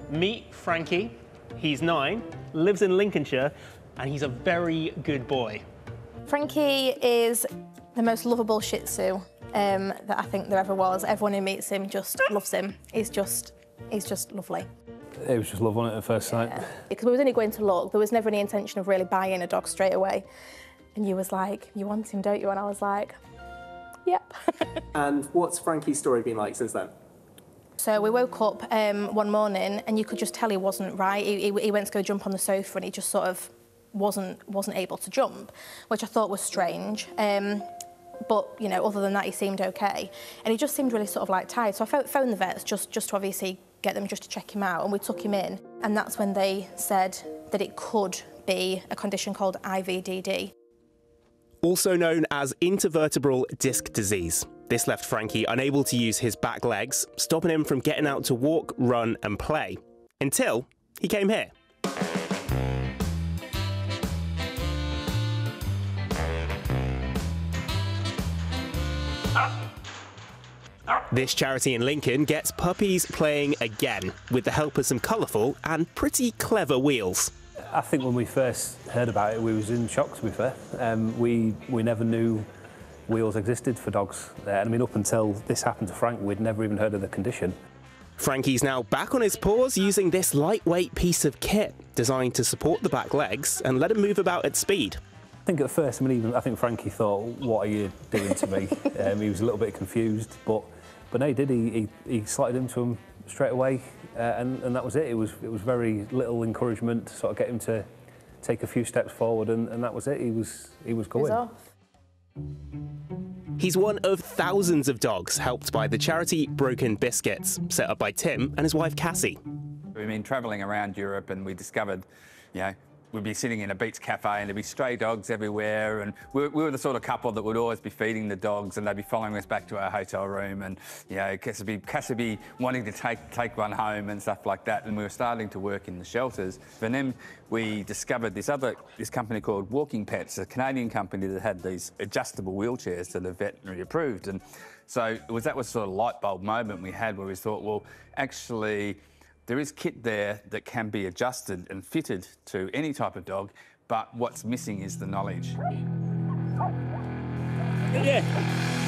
Meet Frankie. He's 9, lives in Lincolnshire, and he's a very good boy. Frankie is the most lovable Shih Tzu that I think there ever was. Everyone who meets him just loves him. He's just lovely. It was just love on it at first sight. Because we was only going to look, there was never any intention of really buying a dog straight away. And you was like, you want him, don't you? And I was like, yep. And what's Frankie's story been like since then? So we woke up one morning and you could just tell he wasn't right. He went to go jump on the sofa and he just sort of wasn't able to jump, which I thought was strange. But, you know, other than that, he seemed okay. And he just seemed really sort of like tired. So I phoned the vets just to obviously get them just to check him out. And we took him in. And that's when they said that it could be a condition called IVDD. Also known as intervertebral disc disease. This left Frankie unable to use his back legs, stopping him from getting out to walk, run and play. Until he came here. This charity in Lincoln gets puppies playing again, with the help of some colourful and pretty clever wheels. I think when we first heard about it, we was in shock, to be fair. We never knew wheels existed for dogs. I mean, up until this happened to Frank, we'd never even heard of the condition. Frankie's now back on his paws using this lightweight piece of kit designed to support the back legs and let him move about at speed. I think at first, I think Frankie thought, what are you doing to me? He was a little bit confused, but no, he did. He slotted into him straight away, and that was it. It was very little encouragement to sort of get him to take a few steps forward, and that was it. He was going. He's off. He's one of thousands of dogs helped by the charity Broken Biscuits, set up by Tim and his wife Cassie. We've been travelling around Europe and we discovered, you know, we'd be sitting in a beach cafe and there'd be stray dogs everywhere, and we were the sort of couple that would always be feeding the dogs and they'd be following us back to our hotel room, and you know, Cassie wanting to take one home and stuff like that, and we were starting to work in the shelters. And then we discovered this company called Walking Pets, a Canadian company that had these adjustable wheelchairs that are veterinary approved, and so that was sort of a light bulb moment we had where we thought, well, actually, there is kit there that can be adjusted and fitted to any type of dog, but what's missing is the knowledge. Yeah.